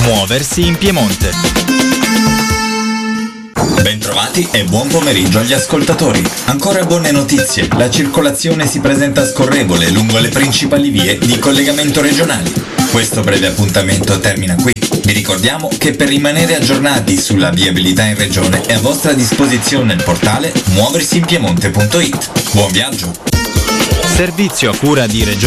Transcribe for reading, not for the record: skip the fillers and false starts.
Muoversi in Piemonte. Bentrovati e buon pomeriggio agli ascoltatori. Ancora buone notizie. La circolazione si presenta scorrevole lungo le principali vie di collegamento regionali. Questo breve appuntamento termina qui. Vi ricordiamo che per rimanere aggiornati sulla viabilità in regione è a vostra disposizione il portale muoversiinpiemonte.it. Buon viaggio! Servizio a cura di Regione